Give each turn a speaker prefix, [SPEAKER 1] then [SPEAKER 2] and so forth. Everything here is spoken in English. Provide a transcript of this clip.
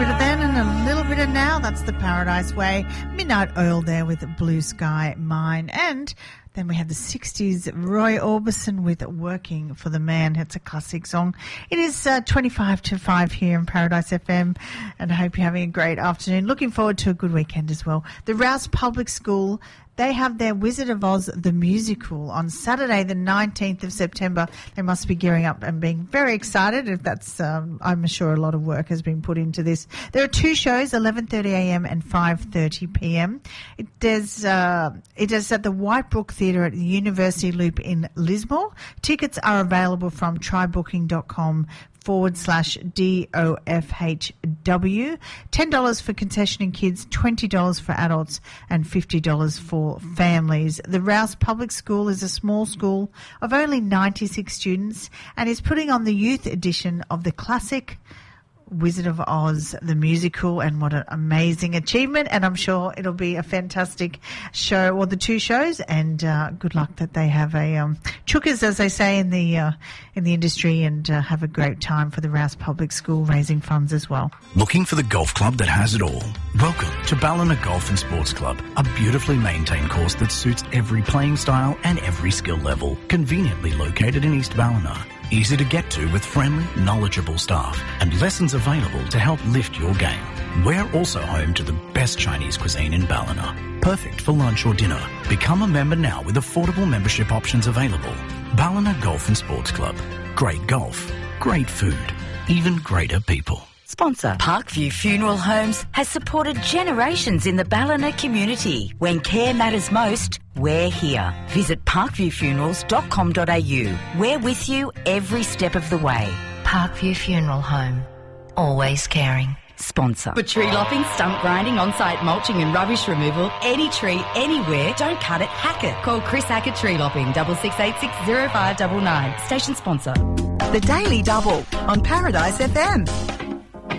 [SPEAKER 1] bit of then and a little bit of now. That's the Paradise Way. Midnight Oil there with Blue Sky Mine. And then we have the 60s, Roy Orbison with Working for the Man. It's a classic song. It is 25 to 5 here in Paradise FM, and I hope you're having a great afternoon. Looking forward to a good weekend as well. The Rouse Public School, they have their Wizard of Oz the Musical on Saturday the 19th of September. They must be gearing up and being very excited. If that's, I'm sure a lot of work has been put into this. There are two shows, 11:30am and 5:30pm. It is at the Whitebrook Theatre at the University Loop in Lismore. Tickets are available from trybooking.com/DOFHW. $10 for concessioning kids, $20 for adults, and $50 for families. The Rouse Public School is a small school of only 96 students and is putting on the youth edition of the classic Wizard of Oz the Musical, and what an amazing achievement, and I'm sure it'll be a fantastic show, or the two shows, and good luck that they have a chookers, as they say in the industry, and have a great time for the Rouse Public School, raising funds as well.
[SPEAKER 2] Looking for the golf club that has it all? Welcome to Ballina Golf and Sports Club, a beautifully maintained course that suits every playing style and every skill level, conveniently located in East Ballina. Easy to get to with friendly, knowledgeable staff and lessons available to help lift your game. We're also home to the best Chinese cuisine in Ballina. Perfect for lunch or dinner. Become a member now with affordable membership options available. Ballina Golf and Sports Club. Great golf, great food, even greater people.
[SPEAKER 3] Sponsor. Parkview Funeral Homes has supported generations in the Ballina community. When care matters most, we're here. Visit parkviewfunerals.com.au. We're with you every step of the way.
[SPEAKER 4] Parkview Funeral Home. Always caring.
[SPEAKER 3] Sponsor.
[SPEAKER 5] For tree lopping, stump grinding, on-site mulching and rubbish removal, any tree, anywhere, don't cut it, hack it. Call Chris Hackett Tree Lopping, 66860599. Station sponsor.
[SPEAKER 6] The Daily Double on Paradise FM.